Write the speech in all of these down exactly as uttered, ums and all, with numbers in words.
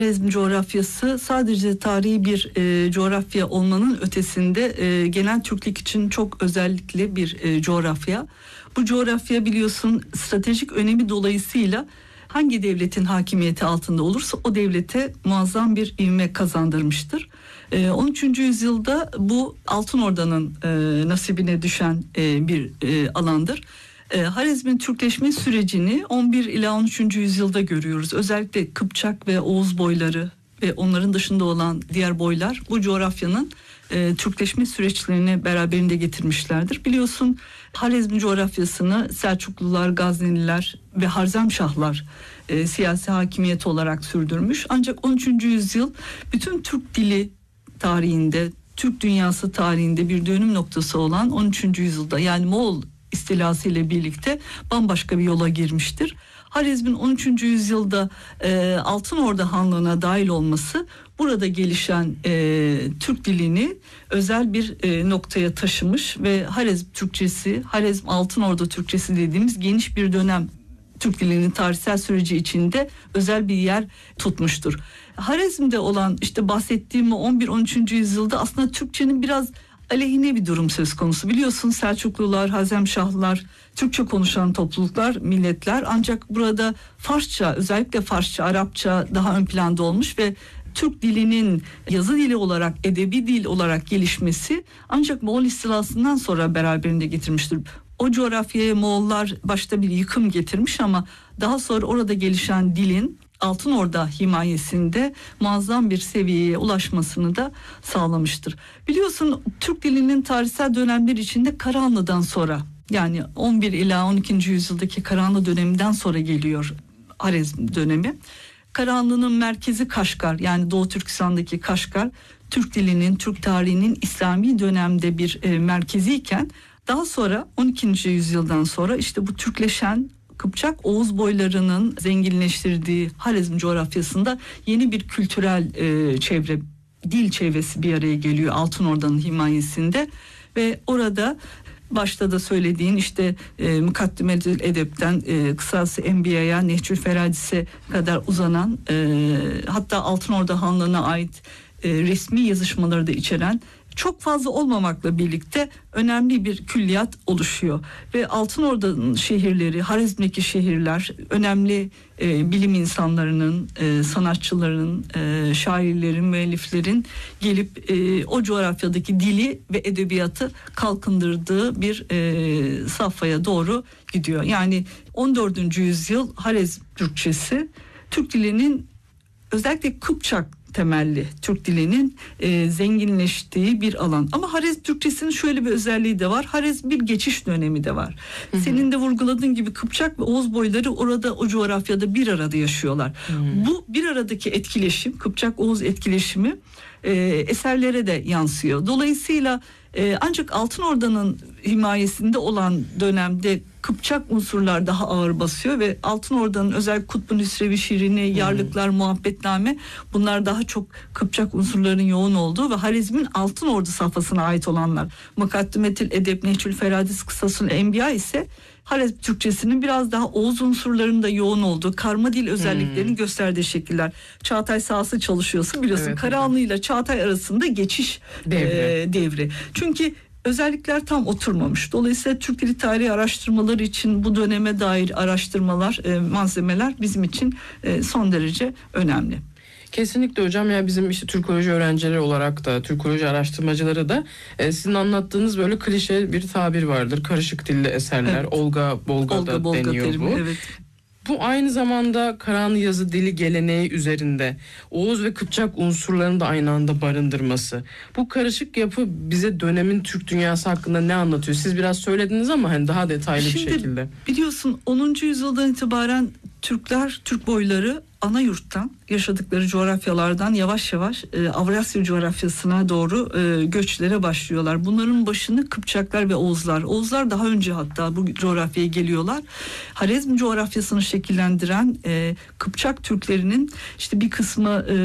Harezm coğrafyası sadece tarihi bir e, coğrafya olmanın ötesinde e, genel Türklük için çok özellikli bir e, coğrafya. Bu coğrafya biliyorsun stratejik önemi dolayısıyla hangi devletin hakimiyeti altında olursa o devlete muazzam bir ivme kazandırmıştır. E, on üçüncü yüzyılda bu Altınordu'nun e, nasibine düşen e, bir e, alandır. Harezm'in Türkleşme sürecini on bir ila on üçüncü yüzyılda görüyoruz. Özellikle Kıpçak ve Oğuz boyları ve onların dışında olan diğer boylar bu coğrafyanın e, Türkleşme süreçlerini beraberinde getirmişlerdir. Biliyorsun Harezm coğrafyasını Selçuklular, Gazneliler ve Harzemşahlar e, siyasi hakimiyet olarak sürdürmüş. Ancak on üçüncü yüzyıl bütün Türk dili tarihinde, Türk dünyası tarihinde bir dönüm noktası olan on üçüncü yüzyılda, yani Moğol istilası ile birlikte bambaşka bir yola girmiştir. Harezm'in on üçüncü yüzyılda e, Altınordu Hanlığı'na dahil olması burada gelişen e, Türk dilini özel bir e, noktaya taşımış ve Harezm Türkçesi, Harezm Altınordu Türkçesi dediğimiz geniş bir dönem Türk dilinin tarihsel süreci içinde özel bir yer tutmuştur. Harezm'de olan işte bahsettiğim on bir on üçüncü yüzyılda aslında Türkçenin biraz aleyhine bir durum söz konusu. Biliyorsun Selçuklular, Harzemşahlılar, Türkçe konuşan topluluklar, milletler, ancak burada Farsça, özellikle Farsça, Arapça daha ön planda olmuş ve Türk dilinin yazı dili olarak, edebi dil olarak gelişmesi ancak Moğol istilasından sonra beraberinde getirmiştir. O coğrafyaya Moğollar başta bir yıkım getirmiş ama daha sonra orada gelişen dilin Altınordu himayesinde muazzam bir seviyeye ulaşmasını da sağlamıştır. Biliyorsun Türk dilinin tarihsel dönemler içinde Karahanlı'dan sonra, yani on bir ila on ikinci yüzyıldaki Karahanlı döneminden sonra geliyor Harezm dönemi. Karahanlı'nın merkezi Kaşgar, yani Doğu Türkistan'daki Kaşgar, Türk dilinin, Türk tarihinin İslami dönemde bir e, merkeziyken daha sonra on ikinci yüzyıldan sonra işte bu Türkleşen Kıpçak Oğuz boylarının zenginleştirdiği Harezm coğrafyasında yeni bir kültürel e, çevre, dil çevresi bir araya geliyor Altınordu'nun himayesinde ve orada başta da söylediğin işte e, Mukaddimetül Edep'ten e, Kısas-ı Enbiya'ya, Nehcül Feradis'e kadar uzanan e, hatta Altınordu Hanlığı'na ait e, resmi yazışmaları da içeren çok fazla olmamakla birlikte önemli bir külliyat oluşuyor. Ve Altınordu'nun şehirleri, Harezm'deki şehirler önemli e, bilim insanlarının, e, sanatçıların, e, şairlerin, müelliflerin gelip e, o coğrafyadaki dili ve edebiyatı kalkındırdığı bir e, safhaya doğru gidiyor. Yani on dördüncü yüzyıl Harezm Türkçesi, Türk dilinin özellikle Kıpçak temelli Türk dilinin e, zenginleştiği bir alan. Ama Harezm Türkçesinin şöyle bir özelliği de var. Harezm bir geçiş dönemi de var. Hı hı. Senin de vurguladığın gibi Kıpçak ve Oğuz boyları orada, o coğrafyada bir arada yaşıyorlar. Hı. Bu bir aradaki etkileşim, Kıpçak-Oğuz etkileşimi e, eserlere de yansıyor. Dolayısıyla e, ancak Altınordu'nun himayesinde olan dönemde Kıpçak unsurlar daha ağır basıyor ve Altınordu'nun özel Kutbu Nüsrevi şiirini, Yarlıklar, Muhabbetname, bunlar daha çok Kıpçak unsurlarının yoğun olduğu ve Harezm'in Altınordu safhasına ait olanlar. Mukaddimetül Edep, Nehcül Feradis, Kısasül Enbiya ise Harezm Türkçesinin biraz daha Oğuz unsurlarının da yoğun olduğu, karma dil özelliklerini hmm. gösterdiği şekiller. Çağatay sahası çalışıyorsun biliyorsun. Evet, Karahanlı ile Çağatay arasında geçiş devri. E, devri. Çünkü özellikler tam oturmamış. Dolayısıyla Türk dili tarihi araştırmaları için bu döneme dair araştırmalar, e, malzemeler bizim için e, son derece önemli. Kesinlikle hocam, ya bizim işte Türkoloji öğrencileri olarak da, Türkoloji araştırmacıları da e, sizin anlattığınız böyle klişe bir tabir vardır. Karışık dilli eserler, evet. Olga Bolga Olga, da Bolga deniyor terimi, bu. Evet. Bu aynı zamanda Karahanlı yazı dili geleneği üzerinde Oğuz ve Kıpçak unsurlarını da aynı anda barındırması. Bu karışık yapı bize dönemin Türk dünyası hakkında ne anlatıyor? Siz biraz söylediniz ama hani daha detaylı Şimdi, bir şekilde. Biliyorsun onuncu yüzyıldan itibaren Türkler, Türk boyları ana yurttan, yaşadıkları coğrafyalardan yavaş yavaş e, Avrasya coğrafyasına doğru e, göçlere başlıyorlar. Bunların başını Kıpçaklar ve Oğuzlar. Oğuzlar daha önce hatta bu coğrafyaya geliyorlar. Harezm coğrafyasını şekillendiren e, Kıpçak Türklerinin işte bir kısmı e,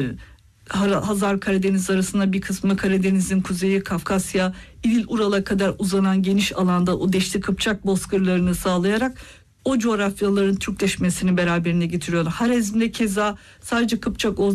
Hazar Karadeniz arasında, bir kısmı Karadeniz'in kuzeyi, Kafkasya, İdil Ural'a kadar uzanan geniş alanda o Deşti Kıpçak bozkırlarını sağlayarak o coğrafyaların Türkleşmesini beraberine getiriyor. Harezm'de keza sadece Kıpçak,